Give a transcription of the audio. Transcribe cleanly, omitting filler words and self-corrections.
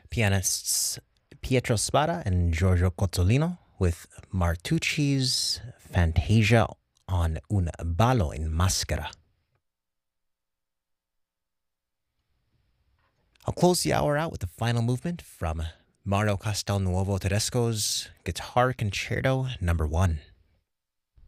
pianists Pietro Spada and Giorgio Cozzolino with Martucci's Fantasia on Un ballo in maschera. I'll close the hour out with the final movement from Mario Castelnuovo Tedesco's Guitar Concerto No. 1.